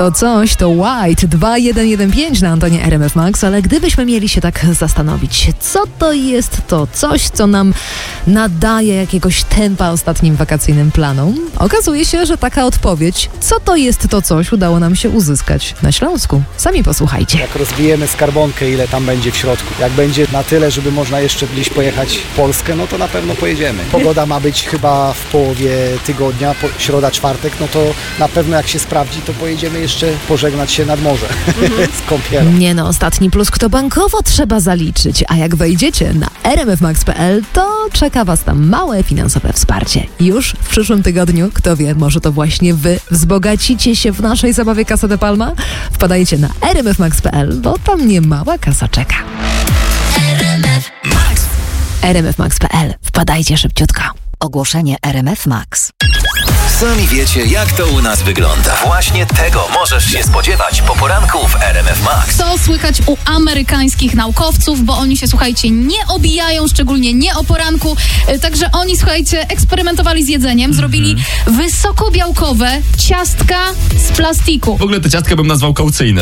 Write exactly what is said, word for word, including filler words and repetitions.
To coś to White dwa jeden jeden pięć na antonie R M F Max, ale gdybyśmy mieli się tak zastanowić, co to jest to coś, co nam nadaje jakiegoś tempa ostatnim wakacyjnym planom, okazuje się, że taka odpowiedź, co to jest to coś, udało nam się uzyskać na Śląsku. Sami posłuchajcie. Jak rozbijemy skarbonkę, ile tam będzie w środku. Jak będzie na tyle, żeby można jeszcze gdzieś pojechać w Polskę, no to na pewno pojedziemy. Pogoda ma być chyba w połowie tygodnia, po, środa, czwartek, no to na pewno jak się sprawdzi, to pojedziemy jeszcze pożegnać się nad morze mhm. z kąpielą. Nie no, ostatni plusk to bankowo trzeba zaliczyć, a jak wejdziecie na r m f max kropka p l, to czeka was tam małe finansowe wsparcie. Już w przyszłym tygodniu, kto wie, może to właśnie wy wzbogacicie się w naszej zabawie Casa de Palma? Wpadajcie na r m f max kropka p l, bo tam nie mała kasa czeka. R M F Max. r m f max kropka p l. Wpadajcie szybciutko. Ogłoszenie R M F Max. Sami wiecie, jak to u nas wygląda. Właśnie tego możesz się spodziewać po poranku w R M F Max. Co słychać u amerykańskich naukowców, bo oni się, słuchajcie, nie obijają, szczególnie nie o poranku. Także oni, słuchajcie, eksperymentowali z jedzeniem, zrobili wysokobiałkowe ciastka z plastiku. W ogóle te ciastka bym nazwał kaucyjne.